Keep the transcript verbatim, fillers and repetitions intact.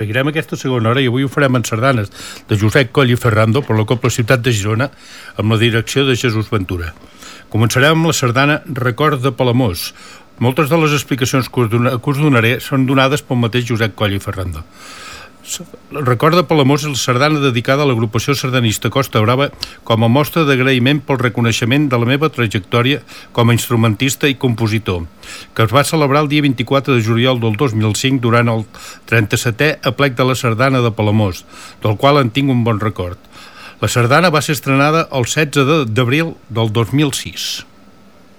Seguirem aquesta segona hora i avui ho farem en sardanes de Josep Coll i Ferrando per la Cobla Ciutat de Girona amb la direcció de Jesús Ventura. Començarem amb la sardana Record de Palamós. Moltes de les explicacions que us donaré són donades pel mateix Josep Coll i Ferrando. El Record de Palamós és la sardana dedicada a l'agrupació sardanista Costa Brava com a mostra d'agraïment pel reconeixement de la meva trajectòria com a instrumentista i compositor, que es va celebrar el dia vint-i-quatre de juliol del dos mil cinc durant el trenta-setè aplec de la sardana de Palamós, del qual en tinc un bon record. La sardana va ser estrenada el setze d'abril del dos mil sis.